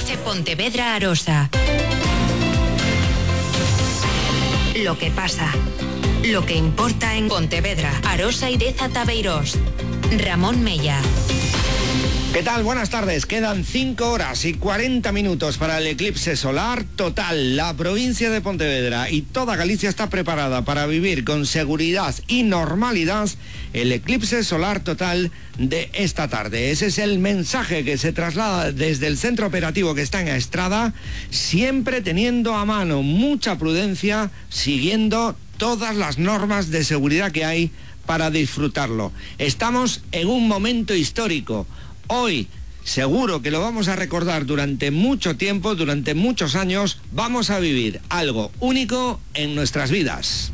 Eclipse Pontevedra Arosa. Lo que pasa, lo que importa en Pontevedra, Arosa y Deza Tabeirós. Ramón Mella. ¿Qué tal? Buenas tardes. Quedan 5 horas y 40 minutos para el eclipse solar total. La provincia de Pontevedra y toda Galicia está preparada para vivir con seguridad y normalidad el eclipse solar total de esta tarde. Ese es el mensaje que se traslada desde el centro operativo que está en Estrada, siempre teniendo a mano mucha prudencia, siguiendo todas las normas de seguridad que hay para disfrutarlo. Estamos en un momento histórico. Hoy, seguro que lo vamos a recordar durante mucho tiempo, durante muchos años, vamos a vivir algo único en nuestras vidas.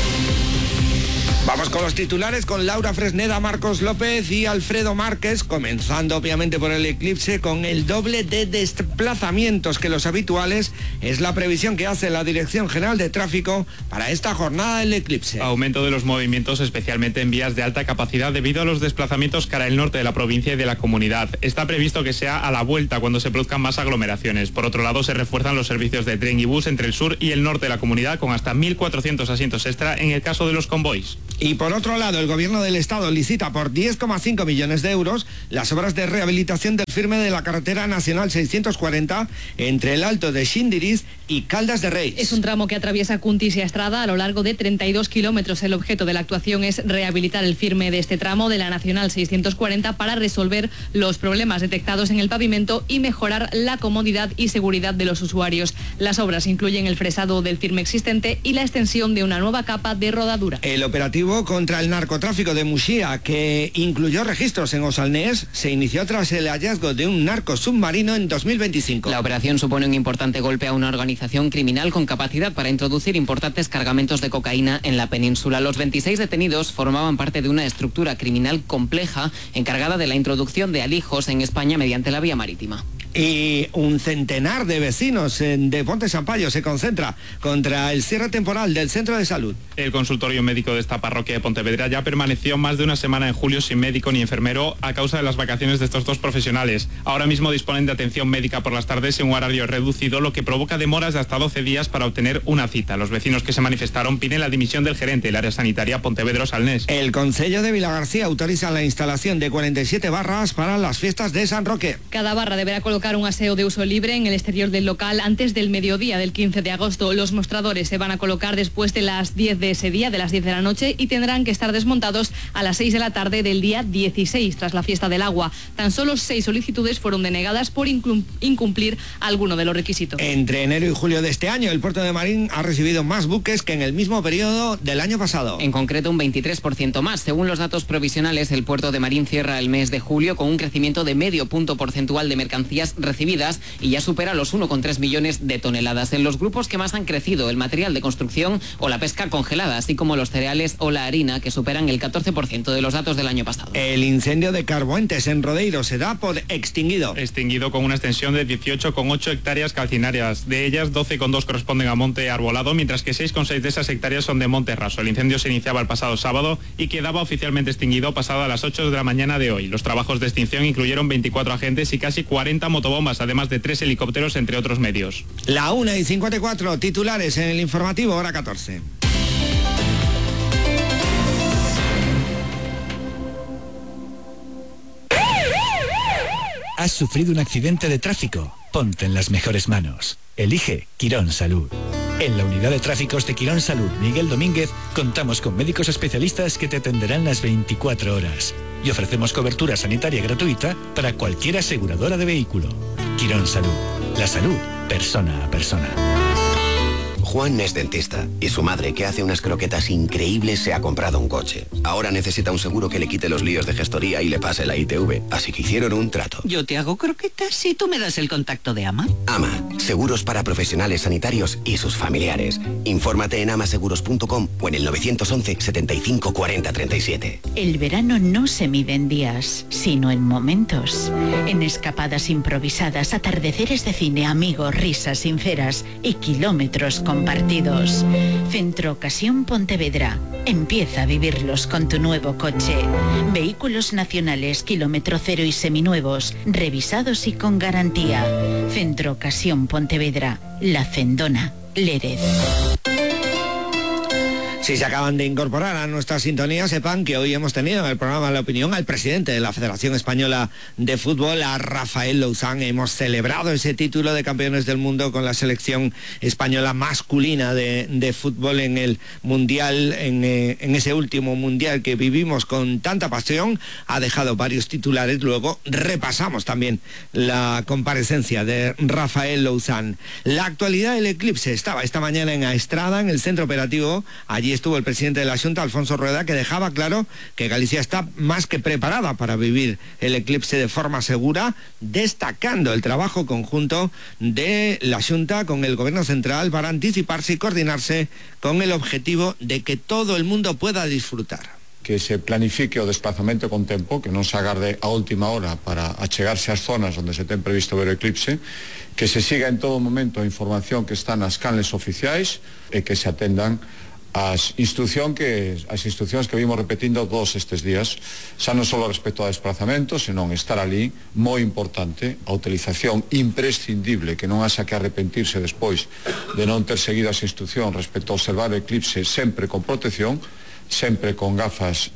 Vamos con los titulares, con Laura Fresneda, Marcos López y Alfredo Márquez, comenzando obviamente por el eclipse con el doble de desplazamientos que los habituales. Es la previsión que hace la Dirección General de Tráfico para esta jornada del eclipse. Aumento de los movimientos, especialmente en vías de alta capacidad, debido a los desplazamientos cara al norte de la provincia y de la comunidad. Está previsto que sea a la vuelta cuando se produzcan más aglomeraciones. Por otro lado, se refuerzan los servicios de tren y bus entre el sur y el norte de la comunidad, con hasta 1.400 asientos extra en el caso de los convoys. Y por otro lado, el Gobierno del Estado licita por 10,5 millones de euros las obras de rehabilitación del firme de la carretera nacional 640 entre el Alto de Xindiriz y Caldas de Reis. Es un tramo que atraviesa Cuntis y Estrada a lo largo de 32 kilómetros. El objeto de la actuación es rehabilitar el firme de este tramo de la nacional 640 para resolver los problemas detectados en el pavimento y mejorar la comodidad y seguridad de los usuarios. Las obras incluyen el fresado del firme existente y la extensión de una nueva capa de rodadura. El operativo contra el narcotráfico de Muxía, que incluyó registros en Osalnés, se inició tras el hallazgo de un narco submarino en 2025. La operación supone un importante golpe a una organización criminal con capacidad para introducir importantes cargamentos de cocaína en la península. Los 26 detenidos formaban parte de una estructura criminal compleja encargada de la introducción de alijos en España mediante la vía marítima. Y un centenar de vecinos de Ponte Sampaio se concentra contra el cierre temporal del centro de salud. El consultorio médico de esta parroquia de Pontevedra ya permaneció más de una semana en julio sin médico ni enfermero a causa de las vacaciones de estos dos profesionales. Ahora mismo disponen de atención médica por las tardes en un horario reducido, lo que provoca demoras de hasta 12 días para obtener una cita. Los vecinos que se manifestaron piden la dimisión del gerente del área sanitaria Pontevedra-Osalnés. El Concello de Vilagarcía autoriza la instalación de 47 barras para las fiestas de San Roque. Cada barra deberá colocar un aseo de uso libre en el exterior del local antes del mediodía del 15 de agosto. Los mostradores se van a colocar después de las 10 de ese día, de las 10 de la noche, y tendrán que estar desmontados a las 6 de la tarde del día 16, tras la fiesta del agua. Tan solo 6 solicitudes fueron denegadas por incumplir alguno de los requisitos. Entre enero y julio de este año, el puerto de Marín ha recibido más buques que en el mismo periodo del año pasado. En concreto, un 23% más. Según los datos provisionales, el puerto de Marín cierra el mes de julio con un crecimiento de medio punto porcentual de mercancías recibidas y ya supera los 1,3 millones de toneladas. En los grupos que más han crecido, el material de construcción o la pesca congelada, así como los cereales o la harina, que superan el 14% de los datos del año pasado. El incendio de Carboentes en Rodeiro se da por extinguido. Extinguido con una extensión de 18,8 hectáreas calcinarias. De ellas, 12,2 corresponden a monte arbolado, mientras que 6,6 de esas hectáreas son de monte raso. El incendio se iniciaba el pasado sábado y quedaba oficialmente extinguido pasado a las 8 de la mañana de hoy. Los trabajos de extinción incluyeron 24 agentes y casi 40 motobombas, además de 3 helicópteros, entre otros medios. La 1:54, titulares en el informativo, hora 14. ¿Has sufrido un accidente de tráfico? Ponte en las mejores manos. Elige Quirón Salud. En la unidad de tráficos de Quirón Salud Miguel Domínguez contamos con médicos especialistas que te atenderán las 24 horas y ofrecemos cobertura sanitaria gratuita para cualquier aseguradora de vehículo. Quirón Salud. La salud, persona a persona. Juan es dentista y su madre, que hace unas croquetas increíbles, se ha comprado un coche. Ahora necesita un seguro que le quite los líos de gestoría y le pase la ITV, así que hicieron un trato. Yo te hago croquetas y tú me das el contacto de AMA. AMA, seguros para profesionales sanitarios y sus familiares. Infórmate en amaseguros.com o en el 911 75 40 37. El verano no se mide en días, sino en momentos. En escapadas improvisadas, atardeceres de cine, amigos, risas sinceras y kilómetros con compartidos. Centro Ocasión Pontevedra. Empieza a vivirlos con tu nuevo coche. Vehículos nacionales, kilómetro cero y seminuevos, revisados y con garantía. Centro Ocasión Pontevedra. La Cendona, Lérez. Si se acaban de incorporar a nuestra sintonía, sepan que hoy hemos tenido en el programa La Opinión al presidente de la Federación Española de Fútbol, a Rafael Louzán. Hemos celebrado ese título de campeones del mundo con la selección española masculina de fútbol en el Mundial, en ese último Mundial que vivimos con tanta pasión. Ha dejado varios titulares, luego repasamos también la comparecencia de Rafael Louzán. La actualidad del eclipse estaba esta mañana en Aestrada, en el centro operativo. Allí estuvo el presidente de la Xunta, Alfonso Rueda, que dejaba claro que Galicia está más que preparada para vivir el eclipse de forma segura, destacando el trabajo conjunto de la Xunta con el Gobierno central para anticiparse y coordinarse con el objetivo de que todo el mundo pueda disfrutar. Que se planifique o desplazamento con tempo, que non se agarde a última hora para achegarse ás zonas onde se ten previsto ver o eclipse, que se siga en todo momento a información que está nas canles oficiais e que se atendan as instruccións que vimos repetindo todos estes días, xa non só respecto ao desplazamento, senón estar ali, moi importante, a utilización imprescindible, que non haxa que arrepentirse despois de non ter seguido as instruccións respecto a observar o eclipse sempre con protección, sempre con gafas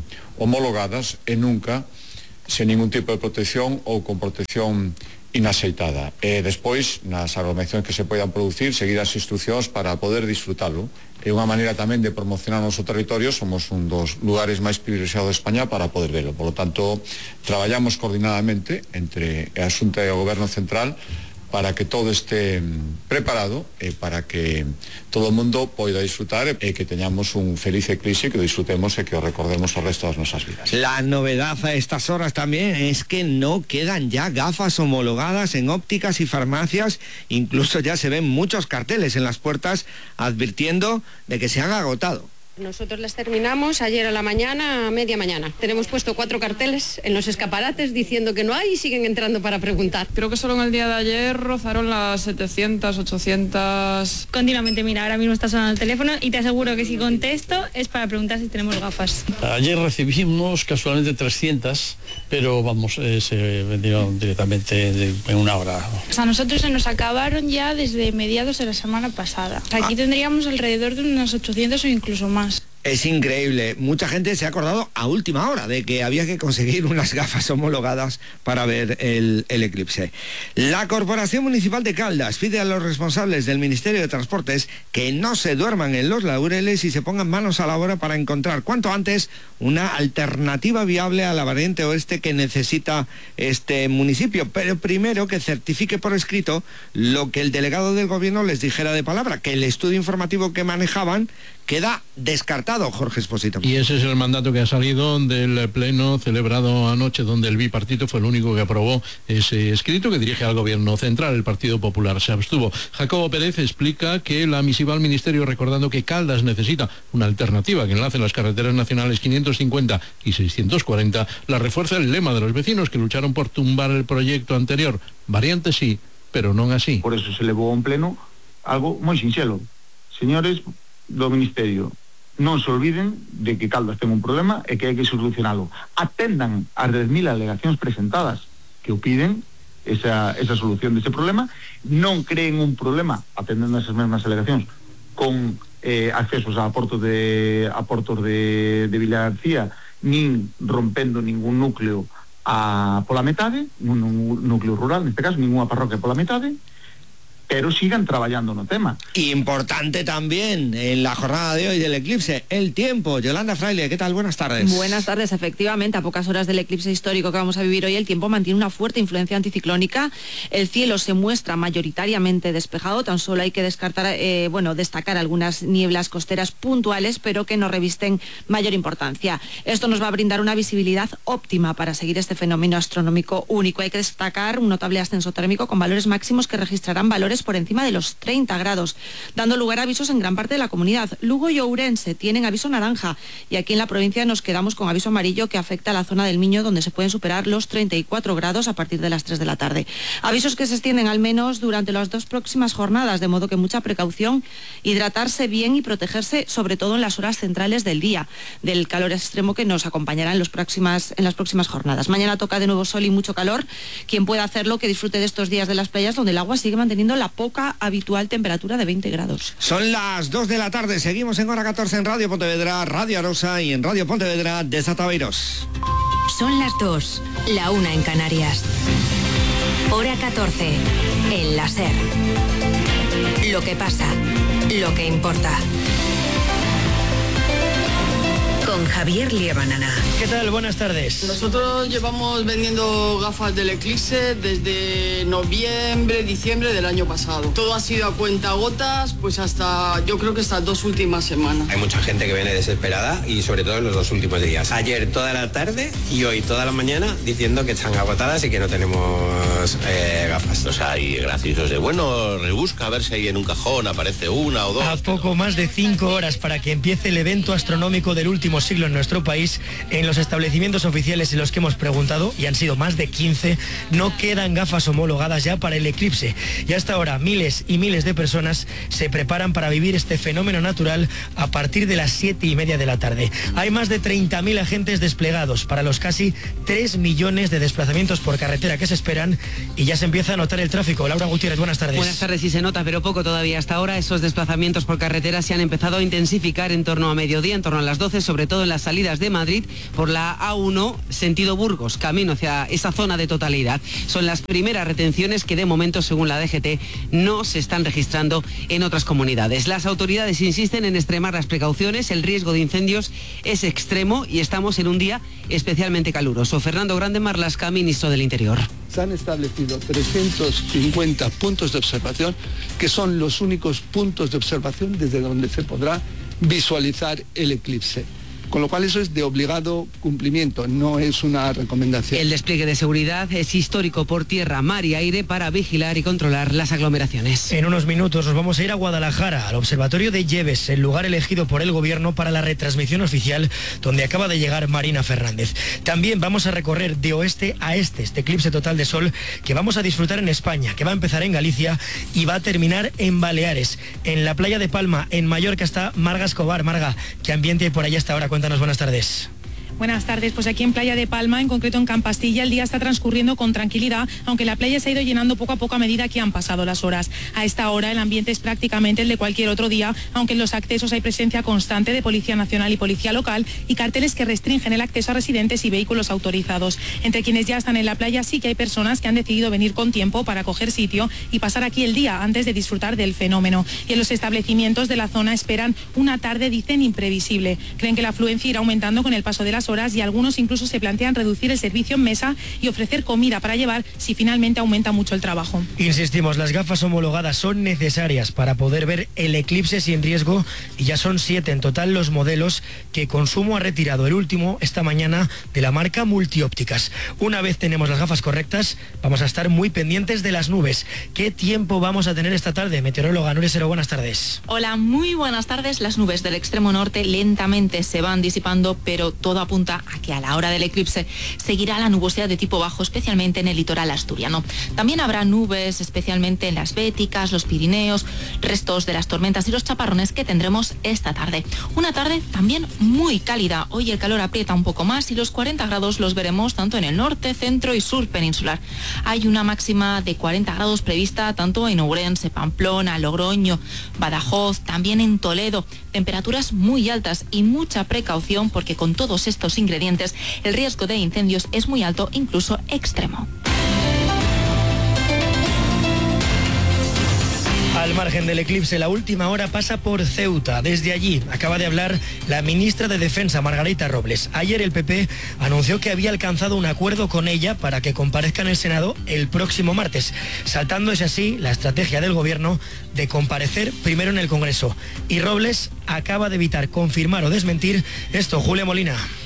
homologadas e nunca sen ningún tipo de protección ou con protección inaceitada. E despois, nas aglomeracións que se poidan producir, seguir as instruccións para poder disfrutalo. É unha maneira tamén de promocionar o noso territorio, somos un dos lugares máis privilexiados de España para poder verlo. Por lo tanto, traballamos coordinadamente entre a Xunta e o Goberno Central para que todo esté preparado e para que todo o mundo poida disfrutar e que teñamos un feliz eclipse, que o disfrutemos e que o recordemos o resto das nosas vidas. La novedad a estas horas también es que no quedan ya gafas homologadas en ópticas y farmacias, incluso ya se ven muchos carteles en las puertas advirtiendo de que se han agotado. Nosotros las terminamos ayer a la mañana, a media mañana. Tenemos puesto 4 carteles en los escaparates diciendo que no hay y siguen entrando para preguntar. Creo que solo en el día de ayer rozaron las 700, 800... Continuamente, mira, ahora mismo está sonando el teléfono y te aseguro que si contesto es para preguntar si tenemos gafas. Ayer recibimos casualmente 300, pero vamos, se vendieron directamente en una hora. A nosotros se nos acabaron ya desde mediados de la semana pasada. Aquí tendríamos alrededor de unos 800 o incluso más. Es increíble, mucha gente se ha acordado a última hora de que había que conseguir unas gafas homologadas para ver el eclipse. La Corporación Municipal de Caldas pide a los responsables del Ministerio de Transportes que no se duerman en los laureles y se pongan manos a la obra para encontrar cuanto antes una alternativa viable a la variante oeste que necesita este municipio, pero primero que certifique por escrito lo que el delegado del gobierno les dijera de palabra, que el estudio informativo que manejaban queda descartado, Jorge Esposito. Y ese es el mandato que ha salido del pleno celebrado anoche, donde el bipartito fue el único que aprobó ese escrito que dirige al Gobierno Central. El Partido Popular se abstuvo. Jacobo Pérez explica que la misiva al Ministerio, recordando que Caldas necesita una alternativa que enlace las carreteras nacionales 550 y 640, la refuerza el lema de los vecinos que lucharon por tumbar el proyecto anterior. Variante sí, pero non así. Por eso se levou a un pleno algo moi sinxelo. Señores do Ministerio, non se olviden de que Caldas ten un problema e que hai que solucionalo. Atendan as 10.000 alegacións presentadas que o piden esa solución dese problema. Non creen un problema, atendendo esas mesmas alegacións, con accesos a aportos de Vila García, nin rompendo ningún núcleo pola metade, un núcleo rural, neste caso, ninguna parroquia pola metade, pero sigan trabajando no tema. Importante también en la jornada de hoy del eclipse, el tiempo. Yolanda Fraile, ¿qué tal? Buenas tardes. Buenas tardes, efectivamente, a pocas horas del eclipse histórico que vamos a vivir hoy, el tiempo mantiene una fuerte influencia anticiclónica. El cielo se muestra mayoritariamente despejado, tan solo hay que destacar algunas nieblas costeras puntuales, pero que no revisten mayor importancia. Esto nos va a brindar una visibilidad óptima para seguir este fenómeno astronómico único. Hay que destacar un notable ascenso térmico con valores máximos que registrarán valores mínimas por encima de los 30 grados, dando lugar a avisos en gran parte de la comunidad. Lugo y Ourense tienen aviso naranja y aquí en la provincia nos quedamos con aviso amarillo que afecta a la zona del Miño, donde se pueden superar los 34 grados a partir de las 3 de la tarde. Avisos que se extienden al menos durante las 2 próximas jornadas, de modo que mucha precaución, hidratarse bien y protegerse sobre todo en las horas centrales del día, del calor extremo que nos acompañará en las próximas jornadas. Mañana toca de nuevo sol y mucho calor. Quien pueda hacerlo, que disfrute de estos días de las playas donde el agua sigue manteniendo la poca habitual temperatura de 20 grados. Son las 2 de la tarde, seguimos en hora 14 en Radio Pontevedra, Radio Arosa y en Radio Pontevedra de Zataveiros. Son las 2, la 1 en Canarias. Hora 14, en la SER. Lo que pasa, lo que importa. Con Javier Liebanana. ¿Qué tal? Buenas tardes. Nosotros llevamos vendiendo gafas del Eclipse desde noviembre, diciembre del año pasado. Todo ha sido a cuentagotas, pues yo creo que estas 2 últimas semanas. Hay mucha gente que viene desesperada y sobre todo en los 2 últimos días. Ayer toda la tarde y hoy toda la mañana diciendo que están agotadas y que no tenemos gafas. O sea, hay graciosos de bueno, rebusca a ver si ahí en un cajón aparece una o dos. A poco más de 5 horas para que empiece el evento astronómico del último siglo en nuestro país, en los establecimientos oficiales en los que hemos preguntado, y han sido más de 15, no quedan gafas homologadas ya para el eclipse. Y hasta ahora miles y miles de personas se preparan para vivir este fenómeno natural a partir de las 7:30 de la tarde. Hay más de 30.000 agentes desplegados para los casi 3 millones de desplazamientos por carretera que se esperan y ya se empieza a notar el tráfico. Laura Gutiérrez, buenas tardes. Buenas tardes, sí se nota, pero poco todavía. Hasta ahora esos desplazamientos por carretera se han empezado a intensificar en torno a mediodía, en torno a las 12, sobre todo en las salidas de Madrid por la A1 sentido Burgos, camino hacia esa zona de totalidad. Son las primeras retenciones que de momento, según la DGT, no se están registrando en otras comunidades. Las autoridades insisten en extremar las precauciones, el riesgo de incendios es extremo y estamos en un día especialmente caluroso. Fernando Grande Marlaska, ministro del Interior. Se han establecido 350 puntos de observación, que son los únicos puntos de observación desde donde se podrá visualizar el eclipse. Con lo cual eso es de obligado cumplimiento, no es una recomendación. El despliegue de seguridad es histórico por tierra, mar y aire para vigilar y controlar las aglomeraciones. En unos minutos nos vamos a ir a Guadalajara, al Observatorio de Lleves, el lugar elegido por el Gobierno para la retransmisión oficial, donde acaba de llegar Marina Fernández. También vamos a recorrer de oeste a este eclipse total de sol que vamos a disfrutar en España, que va a empezar en Galicia y va a terminar en Baleares. En la playa de Palma, en Mallorca, está Marga Escobar. Marga, ¿qué ambiente hay por allá hasta ahora? Cuéntanos, buenas tardes. Buenas tardes, pues aquí en Playa de Palma, en concreto en Campastilla, el día está transcurriendo con tranquilidad, aunque la playa se ha ido llenando poco a poco a medida que han pasado las horas. A esta hora el ambiente es prácticamente el de cualquier otro día, aunque en los accesos hay presencia constante de Policía Nacional y Policía Local y carteles que restringen el acceso a residentes y vehículos autorizados. Entre quienes ya están en la playa sí que hay personas que han decidido venir con tiempo para coger sitio y pasar aquí el día antes de disfrutar del fenómeno. Y en los establecimientos de la zona esperan una tarde, dicen, imprevisible. Creen que la afluencia irá aumentando con el paso de las horas y algunos incluso se plantean reducir el servicio en mesa y ofrecer comida para llevar si finalmente aumenta mucho el trabajo. Insistimos, las gafas homologadas son necesarias para poder ver el eclipse sin riesgo y ya son 7 en total los modelos que Consumo ha retirado, el último esta mañana de la marca Multiópticas. Una vez tenemos las gafas correctas, vamos a estar muy pendientes de las nubes. ¿Qué tiempo vamos a tener esta tarde? Meteoróloga Nuria Sero, buenas tardes. Hola, muy buenas tardes. Las nubes del extremo norte lentamente se van disipando, pero todo apunta a que a la hora del eclipse seguirá la nubosidad de tipo bajo, especialmente en el litoral asturiano. También habrá nubes, especialmente en las Béticas, los Pirineos, restos de las tormentas y los chaparrones que tendremos esta tarde. Una tarde también muy cálida. Hoy el calor aprieta un poco más y los 40 grados los veremos tanto en el norte, centro y sur peninsular. Hay una máxima de 40 grados prevista tanto en Ourense, Pamplona, Logroño, Badajoz, también en Toledo. Temperaturas muy altas y mucha precaución porque con todos estos ingredientes el riesgo de incendios es muy alto, incluso extremo. Al margen del eclipse, la última hora pasa por Ceuta. Desde allí acaba de hablar la ministra de Defensa, Margarita Robles. Ayer el PP anunció que había alcanzado un acuerdo con ella para que comparezca en el Senado el próximo martes, saltándose así la estrategia del Gobierno de comparecer primero en el Congreso. Y Robles acaba de evitar confirmar o desmentir esto. Julia Molina.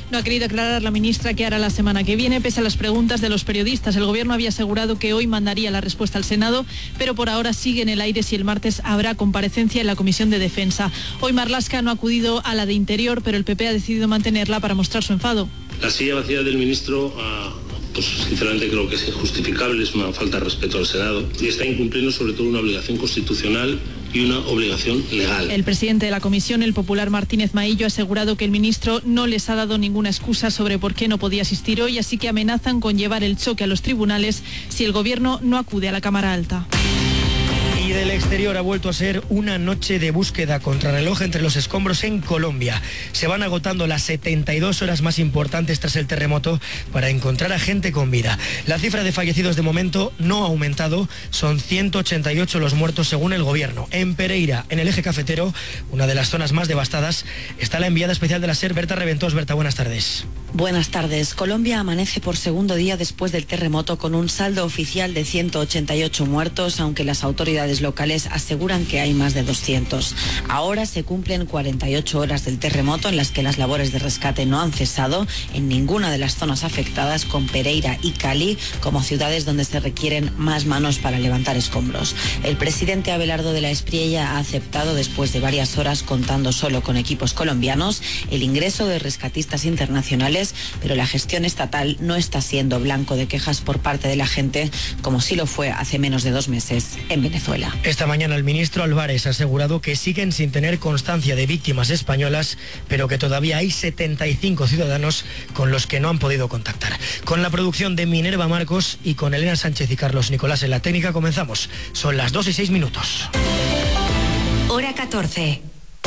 No ha querido aclarar la ministra qué hará la semana que viene, pese a las preguntas de los periodistas. El Gobierno había asegurado que hoy mandaría la respuesta al Senado, pero por ahora sigue en el aire si el martes habrá comparecencia en la Comisión de Defensa. Hoy Marlaska no ha acudido a la de Interior, pero el PP ha decidido mantenerla para mostrar su enfado. La silla vacía del ministro, pues sinceramente creo que es injustificable, es una falta de respeto al Senado y está incumpliendo sobre todo una obligación constitucional y una obligación legal. El presidente de la comisión, el popular Martínez Maillo, ha asegurado que el ministro no les ha dado ninguna excusa sobre por qué no podía asistir hoy, así que amenazan con llevar el choque a los tribunales si el Gobierno no acude a la Cámara Alta. Y del exterior ha vuelto a ser una noche de búsqueda contrarreloj entre los escombros en Colombia. Se van agotando las 72 horas más importantes tras el terremoto para encontrar a gente con vida. La cifra de fallecidos de momento no ha aumentado, son 188 los muertos según el Gobierno. En Pereira, en el eje cafetero, una de las zonas más devastadas, está la enviada especial de la SER, Berta Reventós. Berta, buenas tardes. Buenas tardes. Colombia amanece por segundo día después del terremoto con un saldo oficial de 188 muertos, aunque las autoridades locales aseguran que hay más de 200. Ahora se cumplen 48 horas del terremoto en las que las labores de rescate no han cesado en ninguna de las zonas afectadas, con Pereira y Cali como ciudades donde se requieren más manos para levantar escombros. El presidente Abelardo de la Espriella ha aceptado, después de varias horas contando solo con equipos colombianos, el ingreso de rescatistas internacionales, pero la gestión estatal no está siendo blanco de quejas por parte de la gente, como sí lo fue hace menos de 2 meses en Venezuela. Esta mañana el ministro Álvarez ha asegurado que siguen sin tener constancia de víctimas españolas, pero que todavía hay 75 ciudadanos con los que no han podido contactar. Con la producción de Minerva Marcos y con Elena Sánchez y Carlos Nicolás en la técnica comenzamos. Son las 2:06. Hora 14.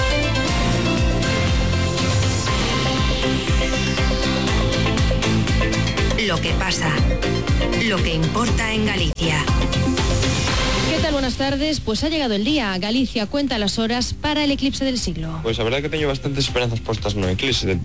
Lo que pasa, lo que importa en Galicia. ¿Qué tal? Buenas tardes. Pues ha llegado el día. Galicia cuenta las horas para el eclipse del siglo. Pues a verdade que teño bastantes esperanzas postas no eclipse.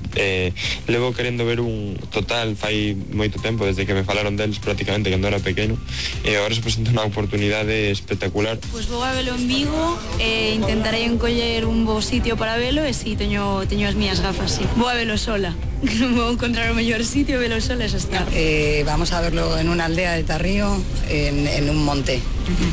Levo querendo ver un total fai moito tempo, desde que me falaron deles prácticamente cando era pequeno, e agora se presenta unha oportunidade espectacular. Pues vou a velo en Vigo e intentarei encoller un bo sitio para velo, e si teño as miñas gafas, sí. Vou a velo sola. Vou encontrar o mellor sitio, velo sola, eso está. Vamos a verlo en una aldea de Tarrío, en un monte.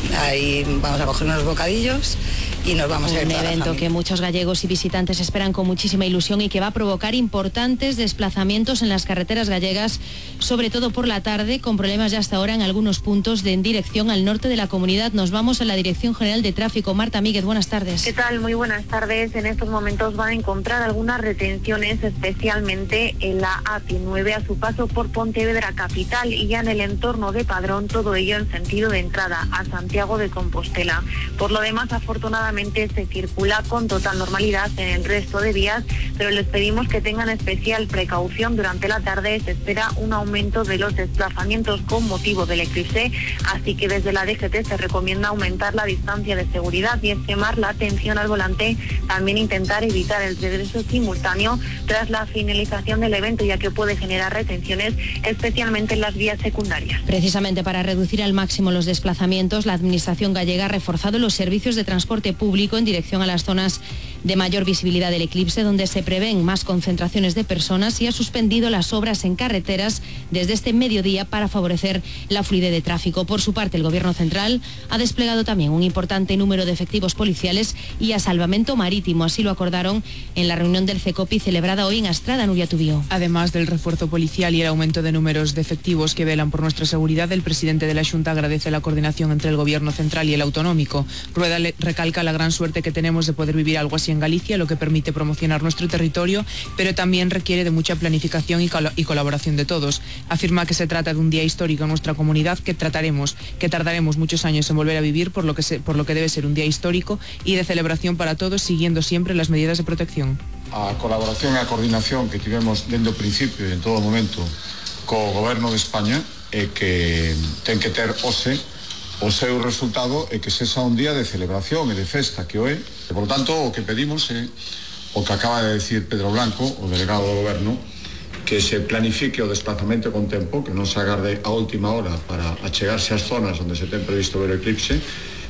Ahí vamos a coger unos bocadillos y nos vamos a ir. Un evento que muchos gallegos y visitantes esperan con muchísima ilusión y que va a provocar importantes desplazamientos en las carreteras gallegas, sobre todo por la tarde, con problemas ya hasta ahora en algunos puntos en dirección al norte de la comunidad. Nos vamos a la Dirección General de Tráfico. Marta Míguez, buenas tardes. ¿Qué tal? Muy buenas tardes. En estos momentos van a encontrar algunas retenciones, especialmente en la AP9 a su paso por Pontevedra capital y ya en el entorno de Padrón, todo ello en sentido de entrada a Santiago de Compostela. Por lo demás, afortunadamente se circula con total normalidad en el resto de vías, pero les pedimos que tengan especial precaución. Durante la tarde se espera un aumento de los desplazamientos con motivo del eclipse, así que desde la DGT se recomienda aumentar la distancia de seguridad y extremar la atención al volante, también intentar evitar el regreso simultáneo tras la finalización del evento, ya que puede generar retenciones, especialmente en las vías secundarias. Precisamente para reducir al máximo los desplazamientos, la Administración gallega ha reforzado los servicios de transporte público en dirección a las zonas de mayor visibilidad del eclipse, donde se prevén más concentraciones de personas, y ha suspendido las obras en carreteras desde este mediodía para favorecer la fluidez de tráfico. Por su parte, el Gobierno central ha desplegado también un importante número de efectivos policiales y a salvamento marítimo. Así lo acordaron en la reunión del CECOPI celebrada hoy en Astrada. Nuria Tubío. Además del refuerzo policial y el aumento de números de efectivos que velan por nuestra seguridad, el presidente de la Xunta agradece la coordinación entre el Gobierno central y el autonómico. Rueda recalca la gran suerte que tenemos de poder vivir algo así en Galicia, lo que permite promocionar nuestro territorio, pero también requiere de mucha planificación y colaboración de todos. Afirma que se trata de un día histórico en nuestra comunidad que tardaremos muchos años en volver a vivir, por lo que debe ser un día histórico y de celebración para todos, siguiendo siempre las medidas de protección. A colaboración e a coordinación que tivemos dende o principio e en todo momento co Goberno de España é que ten que ter o seu resultado e que sexa un día de celebración e de festa que o é. E, por tanto, o que pedimos é o que acaba de decir Pedro Blanco, o delegado do Goberno, que se planifique o desplazamento con tempo, que non se agarde a última hora para achegarse ás zonas onde se ten previsto ver o eclipse,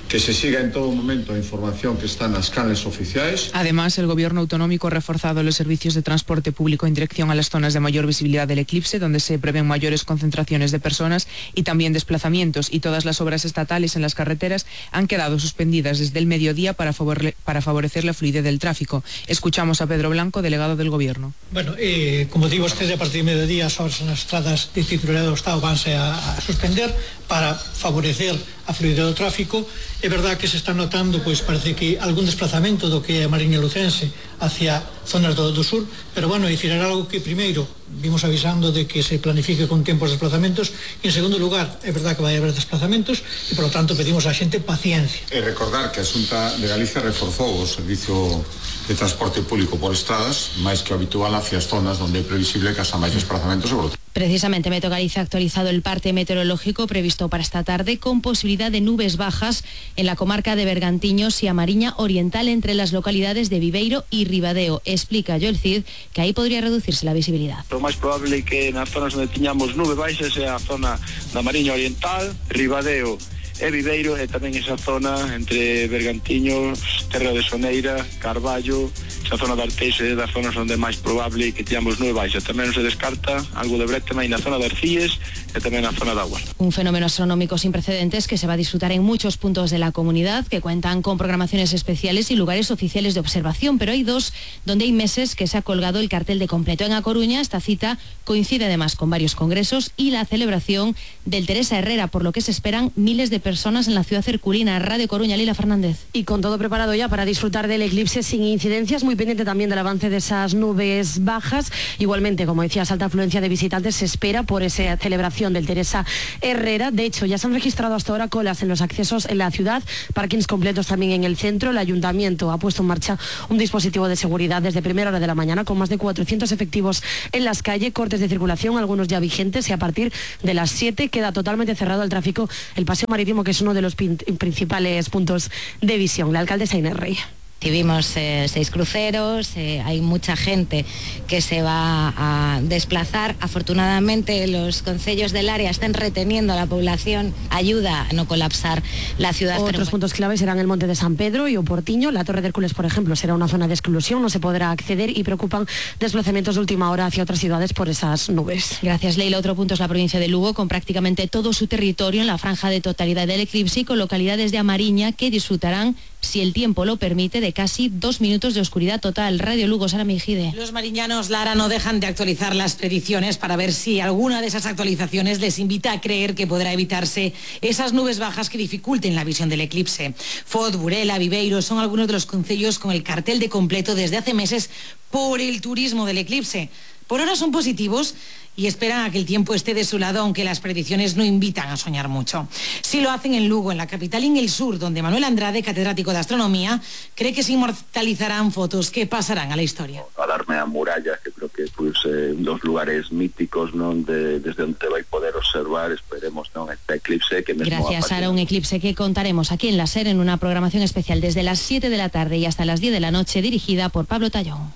que se siga en todo momento a información que está nas canles oficiais. Además, el gobierno autonómico ha reforzado los servicios de transporte público en dirección a las zonas de mayor visibilidad del eclipse, donde se prevén mayores concentraciones de personas y también desplazamientos, y todas las obras estatales en las carreteras han quedado suspendidas desde el mediodía para favorecer la fluidez del tráfico. Escuchamos a Pedro Blanco, delegado del gobierno. Bueno, como digo vostede, a partir de mediodía as obras nas estradas de titularidade do Estado vanse a suspender para favorecer a fluidez do tráfico. É verdad que se está notando, pois parece que algún desplazamento do que é a Mariña Lucense hacia zonas do sur, pero bueno, dicir, era algo que primeiro vimos avisando de que se planifique con tempo os desplazamentos, e en segundo lugar, é verdad que vai haber desplazamentos e, por lo tanto, pedimos á xente paciencia. E recordar que a Xunta de Galicia reforzou o servicio de transporte público por estradas, máis que habitual hacia as zonas onde é previsible que haxa máis desplazamentos sobre o. Precisamente Meteo Galicia ha actualizado el parte meteorológico previsto para esta tarde, con posibilidad de nubes bajas en la comarca de Bergantiños y a Mariña Oriental, entre las localidades de Viveiro y Ribadeo. Explica Joel Cid que aí podría reducirse la visibilidad. Lo máis probable é que nas zonas onde tiñamos nube baixas é a zona da Mariña Oriental, Ribadeo e Viveiro, e tamén esa zona entre Bergantiños, Terra de Soneira, Carballo, esa zona de Arteixe, das zonas onde é máis probable que tiñamos nube baixa. Tamén non se descarta algo de brétema na zona de Arcíes e tamén na zona de Aguas. Un fenómeno astronómico sin precedentes que se va a disfrutar en muchos puntos de la comunidad, que cuentan con programaciones especiales y lugares oficiales de observación, pero hay dos donde hay meses que se ha colgado el cartel de completo. En A Coruña, esta cita coincide además con varios congresos y la celebración del Teresa Herrera, por lo que se esperan miles de personas en la ciudad herculina. Radio Coruña, Lila Fernández. Y con todo preparado ya para disfrutar del eclipse sin incidencias, muy pendiente también del avance de esas nubes bajas. Igualmente, como decías, alta afluencia de visitantes se espera por esa celebración del Teresa Herrera. De hecho, ya se han registrado hasta ahora colas en los accesos en la ciudad, parkings completos también en el centro. El ayuntamiento ha puesto en marcha un dispositivo de seguridad desde primera hora de la mañana, con más de 400 efectivos en las calles, cortes de circulación, algunos ya vigentes, y a partir de las 7 queda totalmente cerrado al tráfico el paseo marítimo, que es uno de los principales puntos de visión. La alcaldesa Inés Rey. Recibimos 6 cruceros, hay mucha gente que se va a desplazar. Afortunadamente los concellos del área están reteniendo a la población, ayuda a no colapsar la ciudad. Otros puntos claves serán el Monte de San Pedro y Oportiño. La Torre de Hércules, por ejemplo, será una zona de exclusión, no se podrá acceder, y preocupan desplazamientos de última hora hacia otras ciudades por esas nubes. Gracias, Leila. Otro punto es la provincia de Lugo, con prácticamente todo su territorio en la franja de totalidad del eclipse, y con localidades de A Mariña que disfrutarán, si el tiempo lo permite, de casi 2 minutos de oscuridad total. Radio Lugo, Sara Mejide. Los mariñanos, Lara, no dejan de actualizar las predicciones para ver si alguna de esas actualizaciones les invita a creer que podrá evitarse esas nubes bajas que dificulten la visión del eclipse. Foz, Burela, Viveiro son algunos de los concellos con el cartel de completo desde hace meses por el turismo del eclipse. Por ahora son positivos y esperan a que el tiempo esté de su lado, aunque las predicciones no invitan a soñar mucho. Sí lo hacen en Lugo, en la capital y en el sur, donde Manuel Andrade, catedrático de astronomía, cree que se inmortalizarán fotos que pasarán a la historia. Alarme a muralla, que creo que pues, dos lugares míticos, ¿no? Desde donde vai poder observar, esperemos, ¿no? Este eclipse que mesmo. Gracias, Sara. Un eclipse que contaremos aquí en la SER en una programación especial desde las 7 de la tarde y hasta las 10 de la noche, dirigida por Pablo Tallón.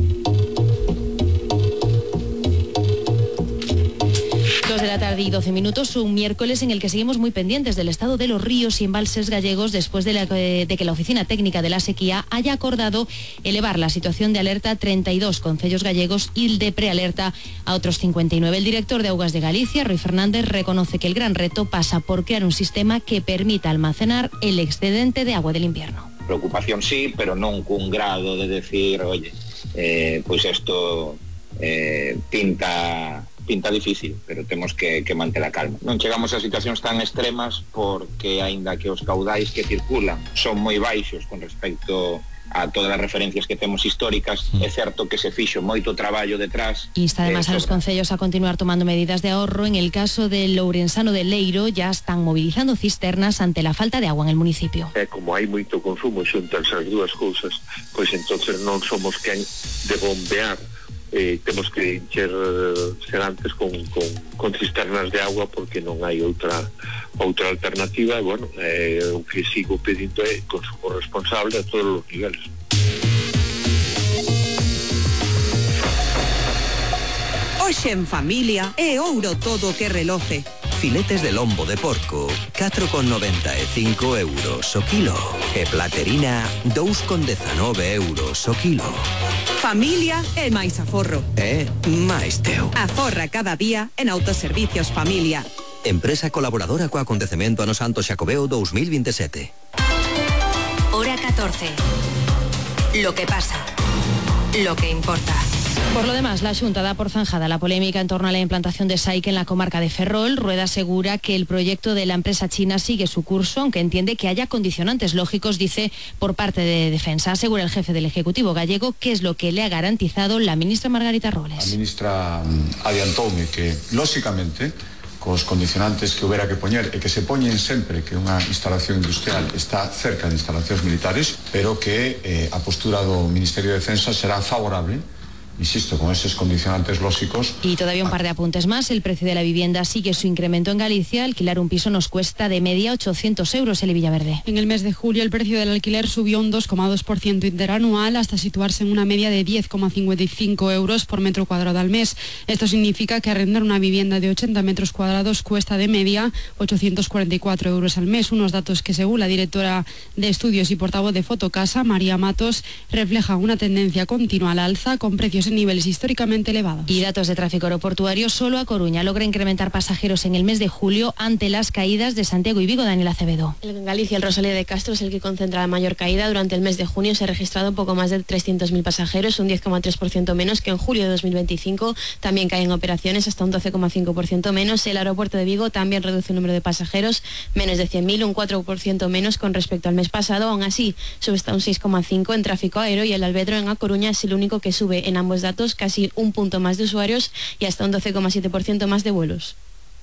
2 de la tarde y 12 minutos, un miércoles en el que seguimos muy pendientes del estado de los ríos y embalses gallegos, después de que la Oficina Técnica de la Sequía haya acordado elevar la situación de alerta a 32 concellos gallegos y el de prealerta a otros 59. El director de Augas de Galicia, Rui Fernández, reconoce que el gran reto pasa por crear un sistema que permita almacenar el excedente de agua del invierno. Preocupación sí, pero non cun grado de decir, oye, pois isto pinta difícil, pero temos que manter a calma. Non chegamos a situacións tan extremas porque, aínda que os caudais que circulan son moi baixos con respecto a todas as referencias que temos históricas, é certo que se fixo moito traballo detrás. Insta además a los concellos a continuar tomando medidas de ahorro. En el caso del Lourensano de Leiro, ya están movilizando cisternas ante la falta de agua en el municipio. Como hai moito consumo xuntas as dúas cousas, pois entonces non somos quen de bombear. Temos que encher sedantes con cisternas de agua porque non hai outra alternativa. Bueno, o que sigo pedindo é consumo responsable a todos os niveles. Hoxe en familia é ouro todo que reloce. Filetes de lombo de porco, 4,95 euros o kilo. E platerina, 2,19 euros o kilo. Familia e máis aforro. Máis teu. Aforra cada día en Autoservicios Familia. Empresa colaboradora co acontecemento ano Santo Xacobeo 2027. Hora 14. Lo que pasa. Lo que importa. Por lo demás, la Xunta da por zanjada la polémica en torno a la implantación de SAIC en la comarca de Ferrol. Rueda asegura que el proyecto de la empresa china sigue su curso, aunque entiende que haya condicionantes lógicos, dice, por parte de Defensa. Asegura el jefe del Ejecutivo gallego que es lo que le ha garantizado la ministra Margarita Robles. La ministra adiantoume que, lóxicamente, cos condicionantes que houbera que poñer e que se poñen sempre que unha instalación industrial está cerca de instalacións militares, pero que a postura do Ministerio de Defensa será favorable, insisto, con esos condicionantes lógicos. Y todavía un par de apuntes más. El precio de la vivienda sigue su incremento en Galicia. Alquilar un piso nos cuesta de media 800 euros en Villaverde. En el mes de julio el precio del alquiler subió un 2,2% interanual hasta situarse en una media de 10,55 euros por metro cuadrado al mes. Esto significa que arrendar una vivienda de 80 metros cuadrados cuesta de media 844 euros al mes. Unos datos que, según la directora de estudios y portavoz de Fotocasa, María Matos, reflejan una tendencia continua al alza con precios en niveles históricamente elevados. Y datos de tráfico aeroportuario, solo A Coruña logra incrementar pasajeros en el mes de julio ante las caídas de Santiago y Vigo. Daniel Acevedo. En Galicia, el Rosalía de Castro es el que concentra la mayor caída. Durante el mes de junio se ha registrado poco más de 300.000 pasajeros, un 10,3% menos que en julio de 2025. También caen operaciones, hasta un 12,5% menos. El aeropuerto de Vigo también reduce el número de pasajeros, menos de 100.000, un 4% menos con respecto al mes pasado. Aún así, sube hasta un 6,5% en tráfico aéreo, y el Alvedro en A Coruña es el único que sube en ambos datos, casi un punto más de usuarios y hasta un 12,7% más de vuelos.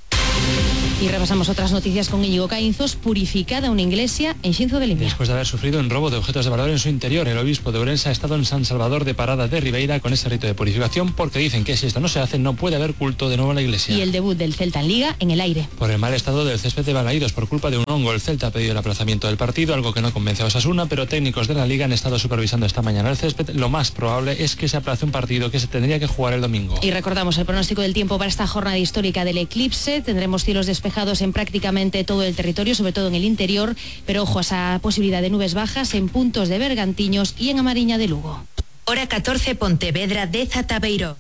Y repasamos otras noticias con Íñigo Caínzos. Purificada una iglesia en Xinzo de Limia. Después de haber sufrido un robo de objetos de valor en su interior, el obispo de Ourense ha estado en San Salvador de Parada de Ribeira con ese rito de purificación, porque dicen que si esto no se hace no puede haber culto de nuevo en la iglesia. Y el debut del Celta en Liga en el aire. Por el mal estado del césped de Balaídos por culpa de un hongo, el Celta ha pedido el aplazamiento del partido, algo que no convence a Osasuna, pero técnicos de la Liga han estado supervisando esta mañana el césped. Lo más probable es que se aplace un partido que se tendría que jugar el domingo. Y recordamos el pronóstico del tiempo para esta jornada histórica del eclipse. Tendremos cielos despejados en prácticamente todo el territorio, sobre todo en el interior, pero ojo a esa posibilidad de nubes bajas en puntos de Bergantiños y en Amariña de Lugo. Hora 14 Pontevedra de Zatabeiro.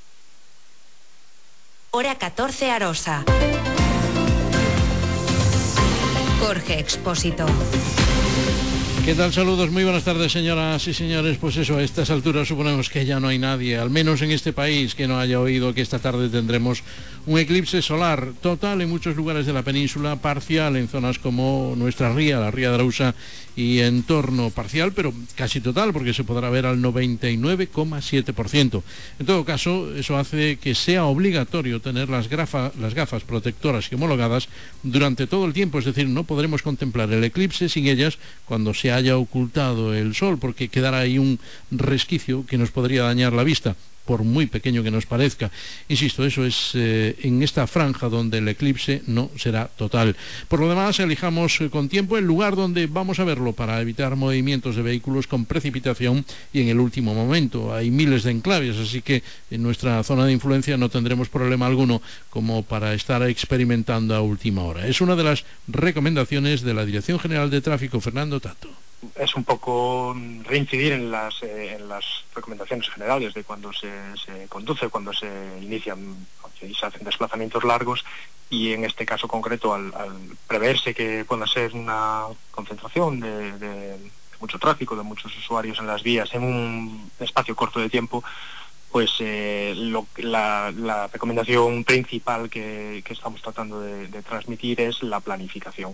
Hora 14 Arosa. Jorge Expósito. ¿Qué tal? Saludos, muy buenas tardes, señoras y señores. Pues eso, a estas alturas suponemos que ya no hay nadie, al menos en este país, que no haya oído que esta tarde tendremos un eclipse solar total en muchos lugares de la península, parcial en zonas como nuestra ría, la ría de Arousa y entorno, parcial, pero casi total, porque se podrá ver al 99,7%. En todo caso, eso hace que sea obligatorio tener las gafas protectoras y homologadas durante todo el tiempo, es decir, no podremos contemplar el eclipse sin ellas cuando se haya ocultado el sol, porque quedará ahí un resquicio que nos podría dañar la vista, por muy pequeño que nos parezca. Insisto, eso es en esta franja donde el eclipse no será total. Por lo demás, elijamos con tiempo el lugar donde vamos a verlo para evitar movimientos de vehículos con precipitación y en el último momento. Hay miles de enclaves, así que en nuestra zona de influencia no tendremos problema alguno como para estar experimentando a última hora. Es una de las recomendaciones de la Dirección General de Tráfico, Fernando Tato. Es un poco reincidir en las recomendaciones generales de cuando se conduce, cuando se inician y se hacen desplazamientos largos, y en este caso concreto al preverse que pueda ser una concentración de mucho tráfico, de muchos usuarios en las vías en un espacio corto de tiempo, pues la recomendación principal que estamos tratando de transmitir es la planificación